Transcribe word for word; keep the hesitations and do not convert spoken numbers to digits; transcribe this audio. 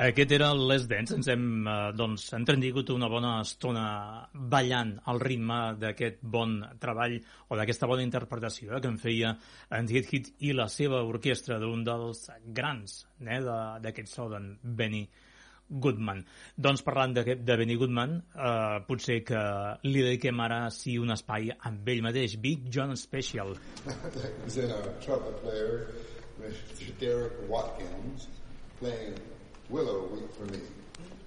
Aquest era el Les Dance. Ens hem eh, doncs, entretingut una bona estona ballant al ritme d'aquest bon treball o d'aquesta bona interpretació eh, que en feia en Get Hit i la seva orquestra d'un dels grans eh, d'aquest so d'en Benny Goodman. Doncs parlant de, de Benny Goodman, eh, potser que li dediquem ara sí un espai amb ell mateix, Big John Special. There's a trumpet player, Mister Derek Watkins, playing Willow Weep for Me.